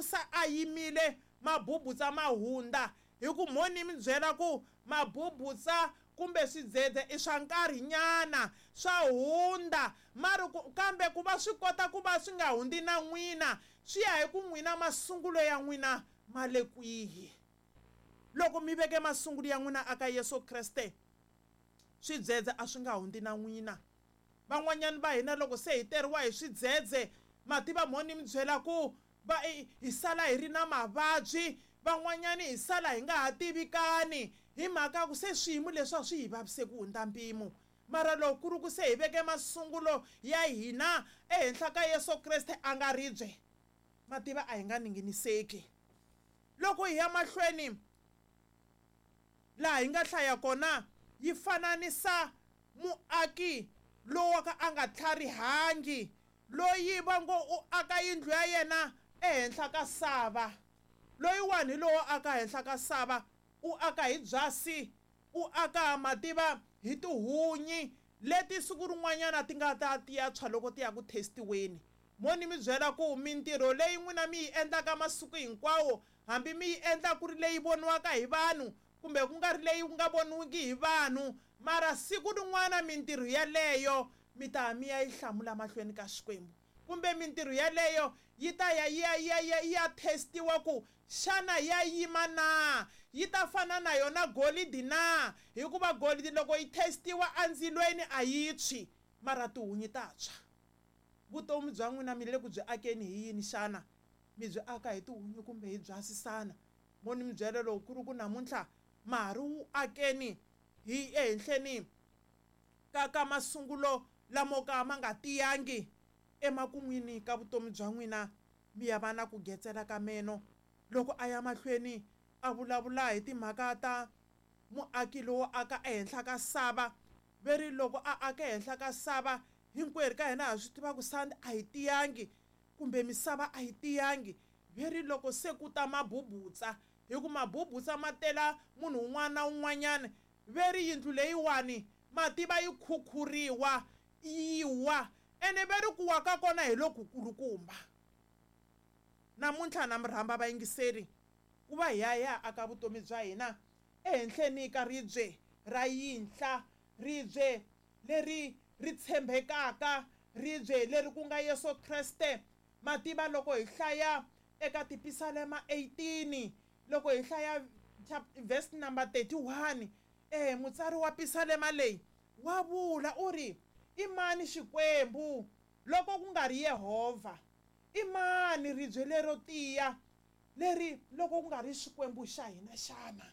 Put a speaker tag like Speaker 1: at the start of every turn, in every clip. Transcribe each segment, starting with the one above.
Speaker 1: se a yimile mabubutsa mahunda hi ku moni mi byela ku mabubutsa kumbe swidzedze i swa nkarhi nyana swa hunda mari kambe ku va swi kota ku va swi nga hundi na n'wina swi ya hi ku n'wina masungulo ya n'wina ma le kwihi. Loko mi veke masungulo ya n'wina aka Yesu Kreste swidzedze a swi nga hundi na n'wina. Van'wanyani va hina loko se hi teriwa hi swidzedze mativa moni mi byela ku va hi sala hi ri na mavabyi, van'wanyani hi sala hi nga ha tivikani hi mhaka ku se swiyimo leswi swi hi vavise ku hundza mpimo. Mara loko ku ri ku se hi veke masungulo ya hina ehenhla ka Yesu Kreste a nga ribye mativa a hi nga ninginiseki. Loko hi ya mahlweni laha hi nga hlaya kona yi fananisa muaki lowo ka a nga tlharihangi loyi va ngo u aka yindlu ya yena ehenhla ka sava. Loyiwani lowo aka henhla ka sava u aka hi byasi, u aka mativa hi tihunyi leti siku rin'wanyana ti nga ta ti ya tshwa loko ti ya ku testiweni. Moni mi byela ku mintirho leyi n'wina mi yi endlaka masiku hinkwawo hambi mi yi endla ku ri leyi voniwaka hi vanhu kumbe ku nga ri leyi nga voniwiki hi vanhu, mara siku rin'wana mintirho yaleyo mi ta mi ya yi hlamula mahlweni ka Xikwembu. Kumbe mintirho yaleyo yi ta ya testiwa ku xana ya yima na, yi ta fana na yona golidi na, hikuva golidi loko yi testiwa andzilweni a yi tshwi mara tihunyi ta tshwa. Vutomi bya n'wina mi le ku byi akeni hi yini xana? Mi byi aka hi tihunyi kumbe hi byasi sana? Moni mi byela loko ku ri ku namuntlha mari wu akeni hi ehenhleni ka masungulo lamo ka ma nga tiyangi emakun'wini ka vutomi bya n'wina mi ya va na ku getsela ka meno loko a ya mahlweni a vulavula hi timhaka ta muaki lowo aka ehenhla ka sava. Veri loko a aka ehenhla ka sava hinkwerhu ka hina ha swi tiva ku sandi a hi tiyangi kumbe misava a hi tiyangi. Veri loko se ku ta mabubutsa hi ku mabubutsa ma tela munhu un'wana na un'wanyana, veri yindlu leyiwani mativa yi khukhuriwa yi wa ene veri ku wa ka kona hi loku kulukumba. Namuntlha na mi rhamba vayingiseri ku va hi ya aka vutomi bya hina ehenhleni ka ribye ra yinhla, ribye leri ri tshembekaka, ribye leri ku nga Yesu Kreste. Mativa loko hi hlaya eka Tipisalema 18 loko hi hlaya verse number 31 mutsari wa Pisalema leyi wa vula u ri i mani Xikwembu loko ku nga ri Yehovha? I mani ribye lero tiya leri loko ku nga ri Xikwembu xa hina xana?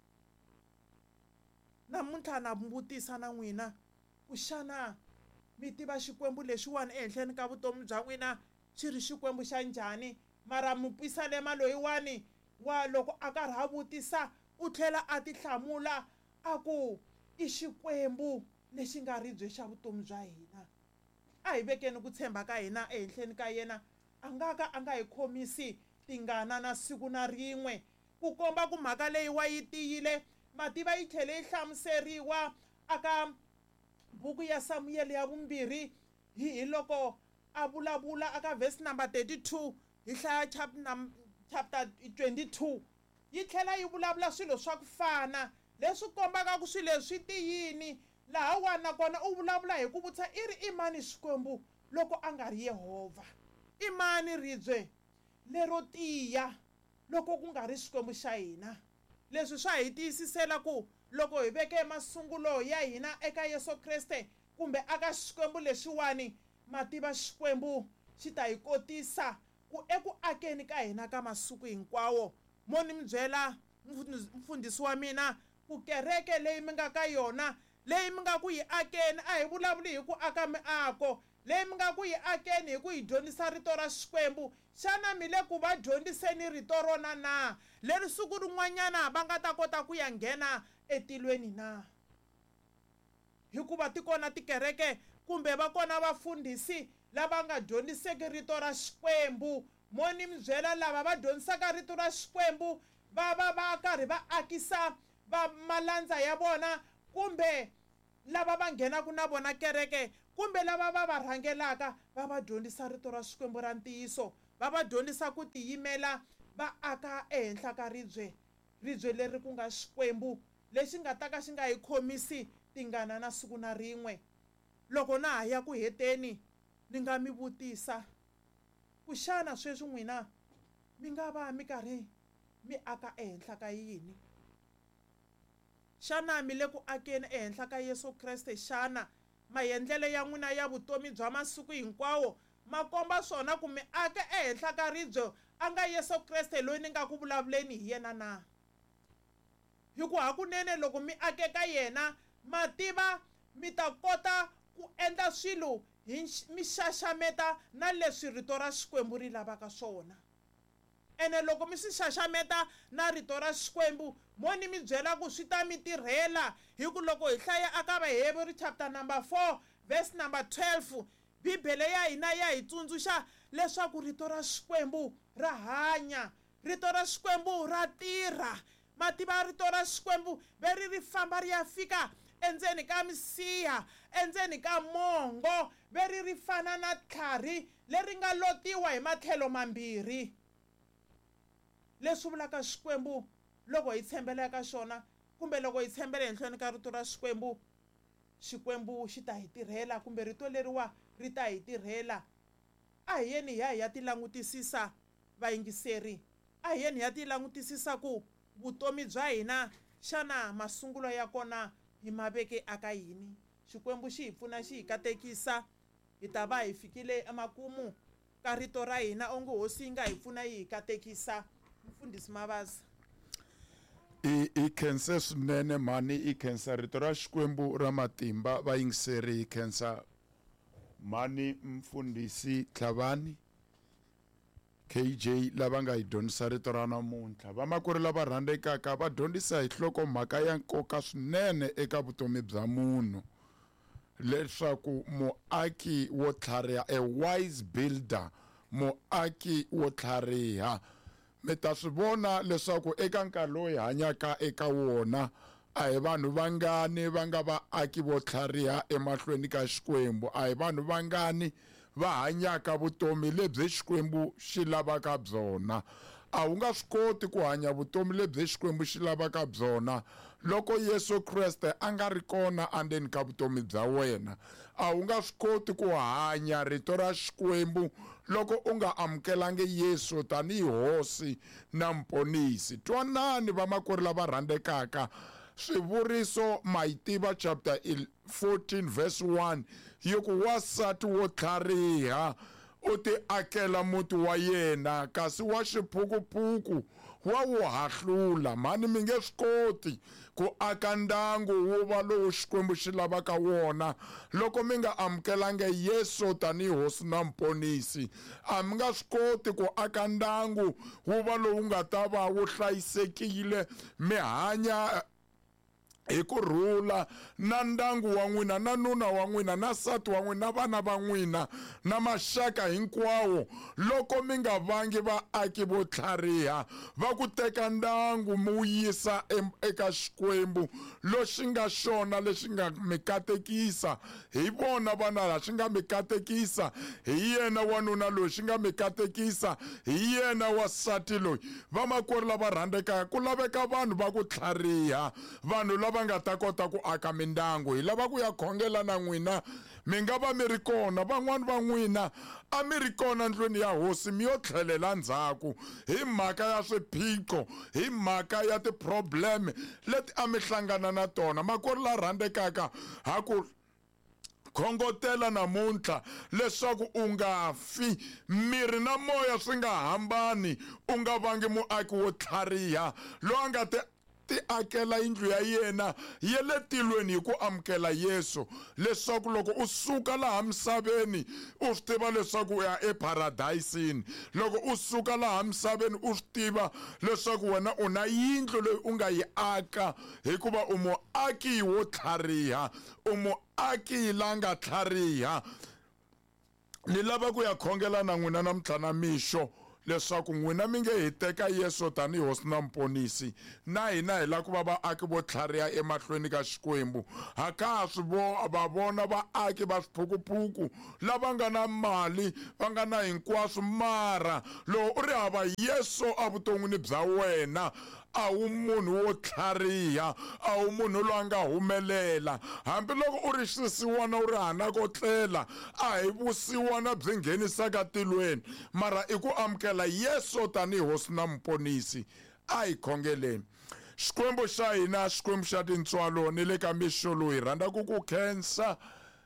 Speaker 1: Namuntlha na vutisa na n'wina ku xana mi tiva Xikwembu lexiwani ehenhleni ka vutomi bya n'wina xi ri Xikwembu xa njhani? Mara Mupisalema loyiwani wa loko a karhi a vutisa u tlhela a ti hlamula a ku i Xikwembu lexi nga ribye xa vutomi bya hina. A hi vekeni ku tshemba ka hina ehenhleni ka yena a nga hi khomisi tingana na siku na rin'we ku komba ku mhaka leyi wa yi tiyile. Mativa yi tlhele yi hlamuseriwa aka buku ya Samuel ya vumbirhi hi loko a vulavula aka verse number 32 hi hlaya chapter 22 yi tlhela yi vulavula swilo swa ku fana leswi kombaka ku swilo leswi tiyini. Laha wani nakona u vulavula hi ku vutisa i ri i mani Xikwembu loko a nga ri Yehovha? I mani ribye lero tiya loko ku nga ri Xikwembu xa hina? Leswi swa hi tiyisisela ku loko hi veke masungulo ya hina eka Yesu Kreste kumbe aka Xikwembu lexiwani mativa Xikwembu xi ta hi kotisa ku eku akeni ka hina ka masiku hinkwawo. Moni mi byela mfundhisi wa mina ku kereke leyi mi nga ka yona leyi mi nga ku yi akeni a hi vulavuli hi ku aka miako, leyi mi nga ku yi akeni hi ku hi dyondzisa rito ra Xikwembu. Xana mi le ku va dyondziseni rito rona na leri siku rin'wanyana va nga ta kota ku ya nghena etilweni na? Hikuva ti kona tikereke kumbe va kona vafundhisi lava nga dyondziseki rito ra Xikwembu. Moni mi byela lava va dyondzisaka rito ra Xikwembu va karhi va akisa va malandza ya vona kumbe lava va nghenaka na vona kereke kumbe lava va va rhangelaka va va dyondzisa rito ra Xikwembu ra ntiyiso. va va dyondzisa ku tiyimela va aka ehenhla ka ribye leri ku nga Xikwembu lexi nga ta ka xi nga hi khomisi tingana na siku na rin'we. Loko na ha ya ku heteni ni nga mi vutisa ku xana sweswi n'wina mi nga va mi karhi mi aka ehenhla ka yini? Xana mi le ku akeni ehenhla ka Yesu Kreste? Xana maendlelo ya n'wina ya vutomi bya masiku hinkwawo ma komba swona ku mi aka ehenhla ka ribye a nga Yesu Kreste loyi ni nga ku vulavuleni hi yena na? Hikuva hakunene loko mi ake ka yena ma tiva mi ta kota ku endla swilo hi mi xaxameta na leswi rito ra Xikwembu ri lavaka swona. Ene loko mi swi xaxameta na rito ra Xikwembu mo ni mi byela ku swi ta mi tirhela. Hi ku loko hi hlaya aka Vahebri chapter number 4 verse number 12 Bibele ya hina ya hi tsundzuxa leswaku rito ra Xikwembu ra hanya, rito ra Xikwembu ra tirha. Mativa rito ra Xikwembu ri famba ri ya fika endzeni ka misiha, endzeni ka mongo, ri fana na tlhari leri nga lotiwa hi matlhelo mambirhi. Leswi vulaka Xikwembu loko hi tshembela ka xona kumbe loko hi tshembela ehenhleni ka rito ra Xikwembu, Xikwembu xi ta hi tirhela kumbe rito leriwa ri ta hi tirhela. A hi yeni hi ya ti langutisisa vayingiseri, a hi yeni hi ya ti langutisisa ku vutomi bya hina xana masungulo ya kona hi maveke aka yini. Xikwembu xi hi pfuna xi hi katekisa hi ta va hi fikile emakumu ka rito ra hina onge hosi yi nga hi pfuna yi hi katekisa. Mfundhisi Mavazi.
Speaker 2: I khensa swinene mhani, i khensa rito ra Xikwembu ra matimba. Vayingiseri hi khensa mhani Mfundhisi Tlhavani KJ lava nga hi dyondzisa rito ra namuntlha. Vamakwerhu lava rhandzekaka va dyondzisa hi nhlokomhaka ya nkoka swinene eka vutomi bya munhu, leswaku muaki wo tlhariha, a wise builder, muaki wo tlhariha. Mi ta swi vona leswaku eka nkarhi lowu hi hanyaka eka wona a hi vanhu vangani va nga vaaki vo tlhariha emahlweni ka Xikwembu. A hi vanhu vangani va hanyaka vutomi lebyi Xikwembu xi lavaka byona. A wu nga swi koti ku hanya vutomi lebyi Xikwembu xi lavaka byona loko Yesu Kreste a nga ri kona endzeni ka vutomi bya wena. A wu nga swi koti ku hanya rito ra Xikwembu loko u nga amukelangi Yesu tanihi hosi na mponisi. Twanani vamakwerhu lava rhandzekaka, swivuriso Mayitiva chapter 14 verse 1 yi ku wasati wo tlhariha u ti akela muti wa yena, kasi wa xiphukuphuku wa wu hahlula. Mhani mi nge swi koti ku aka ndyangu wu va lowu Xikwembu xi lavaka wona loko mi nga amukelangi Yesu tanihi hosi na mponisi. A mi nga swi koti ku aka ndyangu wu va lowu nga ta va wu hlayisekile, mi hanya hi kurhula na ndyangu wa n'wina, na nuna wa n'wina, na nsati wa n'wina, na vana va n'wina, na maxaka hinkwawo. Loko mi nga vangi vaaki vo tlhariha va ku teka ndyangu mi wu yisa eka Xikwembu lexi nga xona, lexi nga mi katekisa hi vona vana la, xi nga mi katekisa hi yena wanuna loyi, xi nga mi katekisa hi yena wasati loyi. Vamakwerhu lava rhandzekaka ku laveka vanhu va ku tlhariha, vanhu lava nga ta kota ku aka mindyangu. Hi lava ku ya khongela na n'wina, mi nga va mi ri kona, van'wani va n'wina a mi ri kona ndlwini ya hosi mi yo tlhelela ndzhaku hi mhaka ya swiphiqo, hi mhaka ya ti-problem leti a mi hlangana na tona. Makwerhu la rhandzekaka ha ku khongotela namuntlha leswaku u nga fi, miri na moya swi nga hambani, u nga vangi muaki wo tlhariha loyi a nga ti akela yindlu ya yena ye le tilweni hi ku amukela Yesu, leswaku loko u suka laha misaveni u swi tiva leswaku u ya eparadayisini. Loko u suka laha misaveni u swi tiva leswaku wena u na yindlu leyi u nga yi aka, hikuva u muaki wo tlhariha, u muaki la nga tlhariha. Ni lava ku ya khongela na n'wina namuntlha na mixo leswaku n'wina mi nge hi teka Yesu tanihi hosi na muponisi, na hina hi la ku va vaaki vo tlhariha emahlweni ka Xikwembu. Hakaswi va vona vaaki va swiphukuphuku lava nga na mali, va nga na hinkwaswo, mara loko u ri hava Yesu evuton'wini bya wena a wu munhu wo tlhariha, a wu munhu loyi a nga humelela. Hambiloko u ri xisiwana u ri hana ko tlela, a hi vusiwana byi nghenisaka tilweni, mara i ku amukela Yesu tanihi hosi na muponisi. A hi khongeleni. Xikwembu xa hina, Xikwembu xa tintswalo ni le ka mixolo, hi rhandza ku ku khensa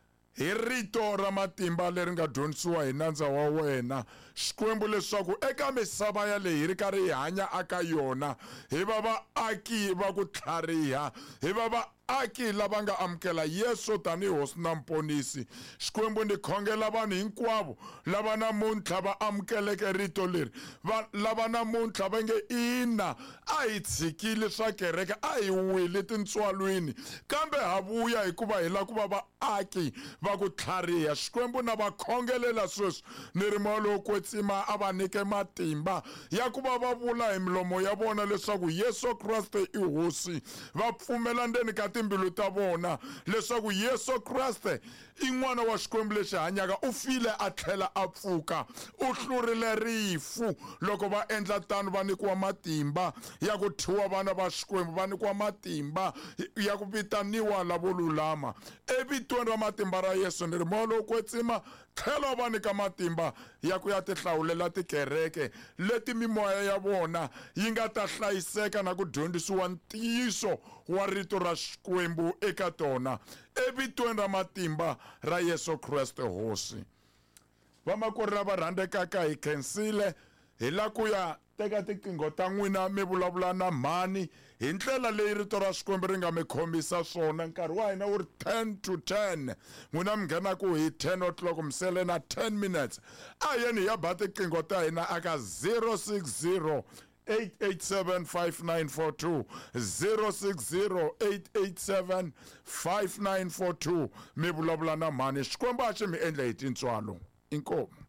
Speaker 2: hi rito ra matimba leri nga dyondzisiwa hi nandza wa wena, Xikwembu, leswaku eka misava ya leyi hi ri karhi hi hanya aka yona hi va vaaki va ku tlhariha, hi va vaaki lava nga amukela Yesu tanihi hosi na muponisi. Xikwembu, ni khongela vanhu hinkwavo lava namuntlha va amukeleke rito leri, lava namuntlha va nge ina a hi tshikile swa kereke, a hi wile tintswalwini, kambe ha vuya hikuva hi la ku va vaaki va ku tlhariha. Xikwembu, na va khongelela sweswi ni ri moya lowo kwetsima a va nyike matimba ya ku va va vula hi milomo ya vona leswaku Yesu Kreste i hosi. Va pfumela ndzeni ka timbilu ta vona leswaku Yesu Kreste i n'wana wa Xikwembu lexi hanyaka, u file a tlhela a pfuka, u hlurile rifu. Loko va endla tano va nyikiwa matimba ya ku thyiwa vana va Xikwembu, va nyikiwa matimba ya ku vitaniwa lavo lulama. Evitweni ra matimba ra Yesu ni ri moya lowo kwetsima tlhela va nyika matimba ya ku ya ti hlawulela tikereke leti mimoya ya vona yi nga ta hlayiseka na ku dyondzisiwa ntiyiso wa rito ra Xikwembu eka tona, evitweni ra matimba ra Yesu Kreste hosi. Vamakwerhu lava rhandzekaka, hi khensile hi la ku ya teka tiqingho ta n'wina mi vulavula na mhani hi ndlela leyi rito ra Xikwembu ri nga mi khomisa swona. Nkarhi wa hina wu ri 10 to 10, n'wina mi nghenaku hi 10 o'clock, misele na 10 minutes. A yeni hi ya ba tiqingho ta hina aka 060 887 5942 060 887 5942. Mi vulavula na mhani, Xikwembu a xi mi endla hi tintswalo. Inkomu.